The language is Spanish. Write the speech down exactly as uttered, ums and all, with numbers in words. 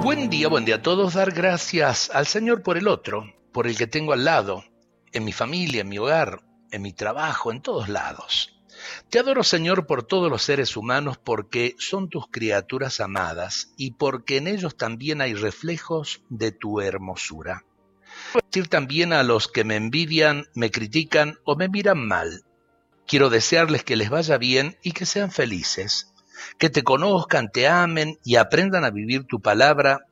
Buen día, buen día a todos. Dar gracias al Señor por el otro, por el que tengo al lado, en mi familia, en mi hogar, en mi trabajo, en todos lados. Te adoro, Señor, por todos los seres humanos, porque son tus criaturas amadas y porque en ellos también hay reflejos de tu hermosura. Quiero decir también a los que me envidian, me critican o me miran mal. Quiero desearles que les vaya bien y que sean felices, que te conozcan, te amen y aprendan a vivir tu palabra